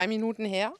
Minuten her.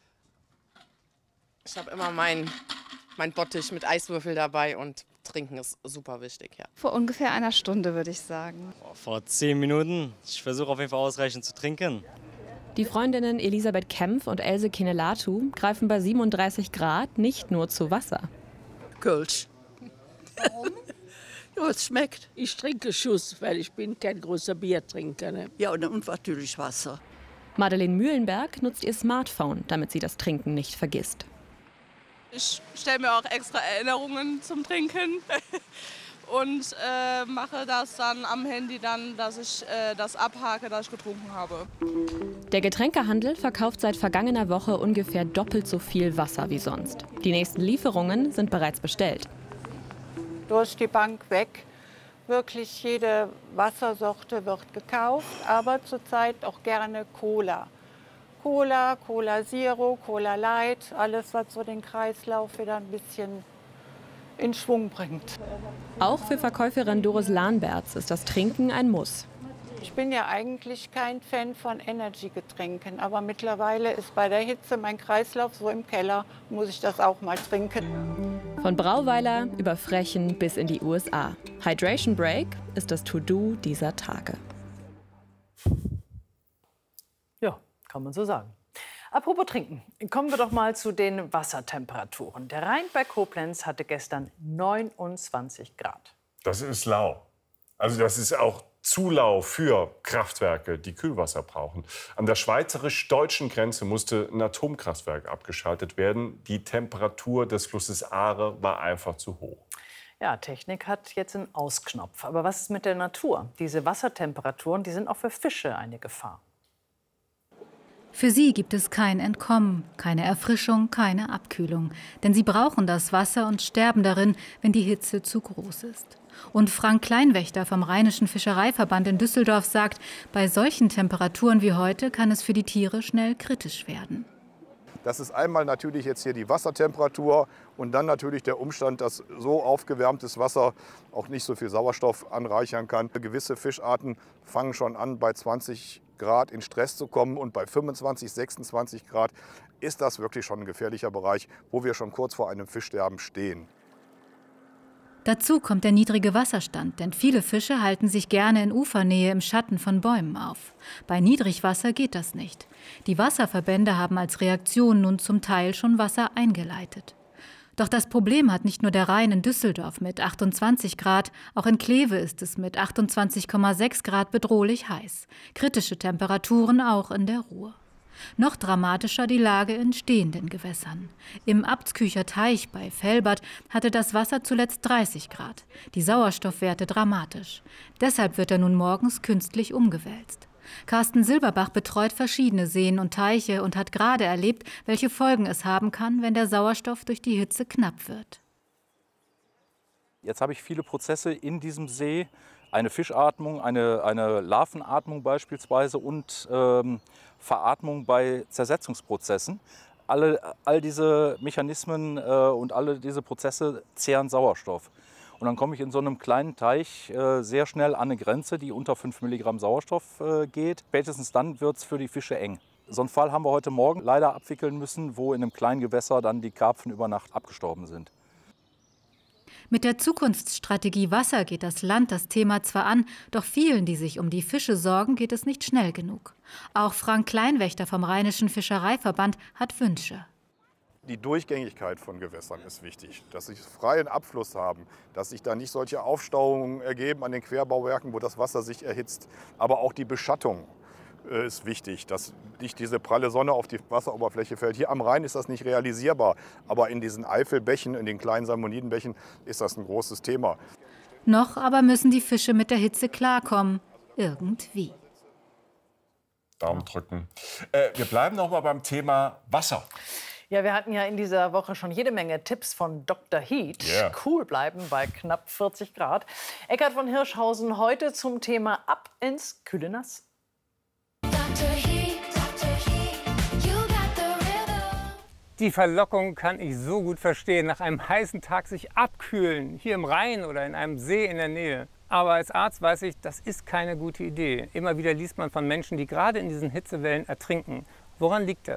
Ich habe immer mein Bottich mit Eiswürfel dabei und trinken ist super wichtig, ja. Vor ungefähr einer Stunde, würde ich sagen. Vor 10 Minuten. Ich versuche auf jeden Fall ausreichend zu trinken. Die Freundinnen Elisabeth Kempf und Else Kinelatu greifen bei 37 Grad nicht nur zu Wasser. Kölsch. Warum? Ja, es schmeckt. Ich trinke Schuss, weil ich bin kein großer Biertrinker. Ne? Ja, und natürlich Wasser. Madeleine Mühlenberg nutzt ihr Smartphone, damit sie das Trinken nicht vergisst. Ich stelle mir auch extra Erinnerungen zum Trinken und mache das dann am Handy, dass ich das abhake, dass ich getrunken habe. Der Getränkehandel verkauft seit vergangener Woche ungefähr doppelt so viel Wasser wie sonst. Die nächsten Lieferungen sind bereits bestellt. Durch die Bank weg. Wirklich jede Wassersorte wird gekauft, aber zurzeit auch gerne Cola. Cola Zero, Cola Light, alles, was so den Kreislauf wieder ein bisschen in Schwung bringt. Auch für Verkäuferin Doris Lahnberts ist das Trinken ein Muss. Ich bin ja eigentlich kein Fan von Energy-Getränken, aber mittlerweile ist bei der Hitze mein Kreislauf so im Keller, muss ich das auch mal trinken. Von Brauweiler über Frechen bis in die USA. Hydration Break ist das To-Do dieser Tage. Ja, kann man so sagen. Apropos Trinken, kommen wir doch mal zu den Wassertemperaturen. Der Rhein bei Koblenz hatte gestern 29 Grad. Das ist lau. Also das ist auch zu lau für Kraftwerke, die Kühlwasser brauchen. An der schweizerisch-deutschen Grenze musste ein Atomkraftwerk abgeschaltet werden. Die Temperatur des Flusses Aare war einfach zu hoch. Ja, Technik hat jetzt einen Ausknopf. Aber was ist mit der Natur? Diese Wassertemperaturen, die sind auch für Fische eine Gefahr. Für sie gibt es kein Entkommen, keine Erfrischung, keine Abkühlung. Denn sie brauchen das Wasser und sterben darin, wenn die Hitze zu groß ist. Und Frank Kleinwächter vom Rheinischen Fischereiverband in Düsseldorf sagt, bei solchen Temperaturen wie heute kann es für die Tiere schnell kritisch werden. Das ist einmal natürlich jetzt hier die Wassertemperatur und dann natürlich der Umstand, dass so aufgewärmtes Wasser auch nicht so viel Sauerstoff anreichern kann. Gewisse Fischarten fangen schon an, bei 20 Grad in Stress zu kommen und bei 25, 26 Grad ist das wirklich schon ein gefährlicher Bereich, wo wir schon kurz vor einem Fischsterben stehen. Dazu kommt der niedrige Wasserstand, denn viele Fische halten sich gerne in Ufernähe im Schatten von Bäumen auf. Bei Niedrigwasser geht das nicht. Die Wasserverbände haben als Reaktion nun zum Teil schon Wasser eingeleitet. Doch das Problem hat nicht nur der Rhein in Düsseldorf mit 28 Grad, auch in Kleve ist es mit 28,6 Grad bedrohlich heiß. Kritische Temperaturen auch in der Ruhr. Noch dramatischer die Lage in stehenden Gewässern. Im Abtskücher Teich bei Velbert hatte das Wasser zuletzt 30 Grad. Die Sauerstoffwerte dramatisch. Deshalb wird er nun morgens künstlich umgewälzt. Carsten Silberbach betreut verschiedene Seen und Teiche und hat gerade erlebt, welche Folgen es haben kann, wenn der Sauerstoff durch die Hitze knapp wird. Jetzt habe ich viele Prozesse in diesem See. Eine Fischatmung, eine Larvenatmung beispielsweise und Veratmung bei Zersetzungsprozessen. All diese Mechanismen und alle diese Prozesse zehren Sauerstoff. Und dann komme ich in so einem kleinen Teich sehr schnell an eine Grenze, die unter 5 Milligramm Sauerstoff geht. Spätestens dann wird es für die Fische eng. So einen Fall haben wir heute Morgen leider abwickeln müssen, wo in einem kleinen Gewässer dann die Karpfen über Nacht abgestorben sind. Mit der Zukunftsstrategie Wasser geht das Land das Thema zwar an, doch vielen, die sich um die Fische sorgen, geht es nicht schnell genug. Auch Frank Kleinwächter vom Rheinischen Fischereiverband hat Wünsche. Die Durchgängigkeit von Gewässern ist wichtig, dass sie freien Abfluss haben, dass sich da nicht solche Aufstauungen ergeben an den Querbauwerken, wo das Wasser sich erhitzt. Aber auch die Beschattung ist wichtig, dass nicht diese pralle Sonne auf die Wasseroberfläche fällt. Hier am Rhein ist das nicht realisierbar, aber in diesen Eifelbächen, in den kleinen Salmonidenbächen ist das ein großes Thema. Noch aber müssen die Fische mit der Hitze klarkommen, irgendwie. Daumen drücken. Wir bleiben noch mal beim Thema Wasser. Ja, wir hatten ja in dieser Woche schon jede Menge Tipps von Dr. Heat. Yeah. Cool bleiben bei knapp 40 Grad. Eckhard von Hirschhausen heute zum Thema Ab ins kühle Nass. Die Verlockung kann ich so gut verstehen, nach einem heißen Tag sich abkühlen, hier im Rhein oder in einem See in der Nähe. Aber als Arzt weiß ich, das ist keine gute Idee. Immer wieder liest man von Menschen, die gerade in diesen Hitzewellen ertrinken. Woran liegt das?